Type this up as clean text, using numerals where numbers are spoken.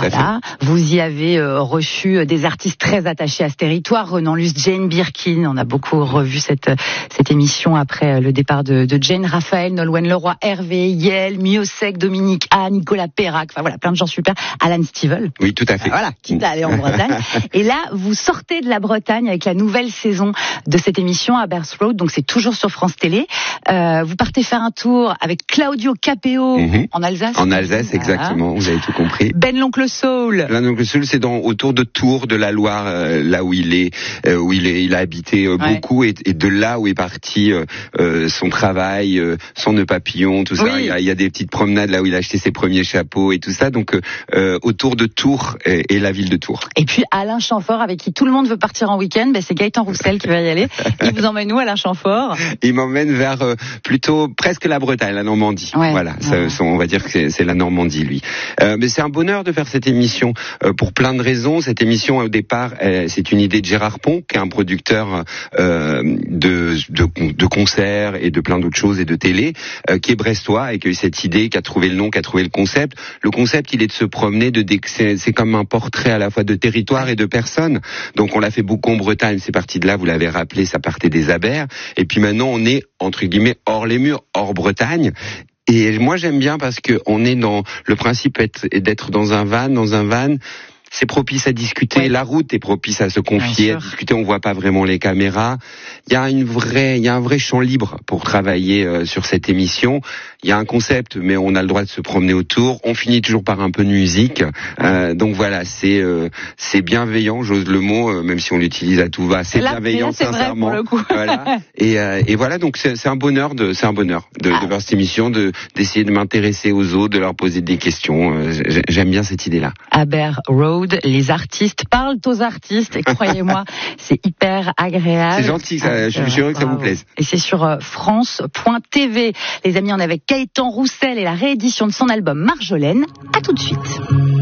à fait. Vous y avez reçu des artistes très attachés à ce territoire, Renan Luce, Jane Birkin, on a beaucoup revu cette émission après le départ de Jane, Raphaël, Nolwenn Leroy, Hervé, Yael, Miosek, Dominique A, Nicolas Perrac, enfin voilà, plein de gens super, Alan Stivell. Oui, tout à fait. Voilà, quitte à aller en Bretagne. Et là, vous sortez de la Bretagne avec la nouvelle saison de cette émission à Aber's Road, donc c'est toujours sur France Télé. Vous partez faire un tour avec Claudio Capéo en Alsace. En Alsace, exactement, vous avez tout compris. Ben l'Oncle Soul. Ben l'Oncle Soul, c'est autour de Tours, de la Loire, là où il a habité beaucoup, et de là où est parti son travail, son nœud papillon, tout ça. Oui. Il y a des petites promenades là où il a acheté ses premiers chapeaux et tout ça, donc autour de Tours et la ville de Tours. Et puis Alain Chamfort, avec qui tout le monde veut partir en week-end, c'est Gaëtan Roussel qui va y aller. Il vous emmène où, Alain Chamfort? Il m'emmène vers plutôt presque la Bretagne, la Normandie. Ouais. Voilà, on va dire que c'est la Normandie, lui. Mais c'est un bonheur de faire cette émission pour plein de raisons. Cette émission, au départ, c'est une idée de Gérard Pont, qui est un producteur de concerts et de plein d'autres choses et de télé, qui est brestois et qui a eu cette idée, qui a trouvé le nom, qui a trouvé le concept. Le concept, il est de se promener, c'est comme un portrait à la fois de territoire et de personnes. Donc on l'a fait beaucoup en Bretagne, c'est parti de là, vous l'avez rappelé, ça partait des Abers. Et puis maintenant, on est, entre guillemets, hors les murs, hors Bretagne. Et moi, j'aime bien parce que on est dans le principe d'être dans un van. C'est propice à discuter. Ouais. La route est propice à se confier, à discuter. On voit pas vraiment les caméras. Il y a un vrai champ libre pour travailler sur cette émission. Il y a un concept, mais on a le droit de se promener autour. On finit toujours par un peu de musique. Donc voilà, c'est bienveillant, j'ose le mot, même si on l'utilise à tout va. C'est bienveillant, c'est sincèrement. Vrai pour le coup. Voilà. Et voilà, donc c'est un bonheur de faire cette émission, d'essayer de m'intéresser aux autres, de leur poser des questions. J'aime bien cette idée-là. Aber's Road. Les artistes parlent aux artistes et croyez-moi, c'est hyper agréable. C'est gentil, ça, je suis heureux que ça vous plaise. Et c'est sur France.tv. Les amis, on est avec Gaëtan Roussel et la réédition de son album Marjolaine. À tout de suite.